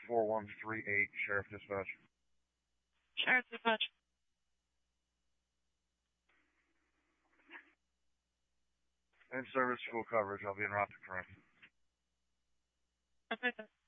4138, Sheriff Dispatch. Sheriff Dispatch. In service, full coverage. I'll be en route to correct. Okay, sir.